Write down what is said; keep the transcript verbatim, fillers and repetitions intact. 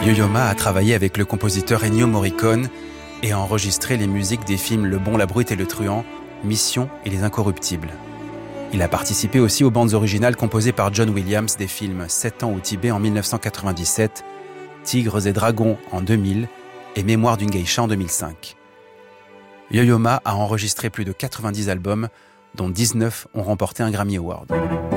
Yo-Yo Ma a travaillé avec le compositeur Ennio Morricone et a enregistré les musiques des films Le Bon, la Brute et le Truand, Mission et Les Incorruptibles. Il a participé aussi aux bandes originales composées par John Williams des films Sept ans au Tibet en dix-neuf cent quatre-vingt-dix-sept, Tigres et Dragons en deux mille et Mémoire d'une geisha en deux mille cinq. Yo-Yo Ma a enregistré plus de quatre-vingt-dix albums, dont dix-neuf ont remporté un Grammy Award.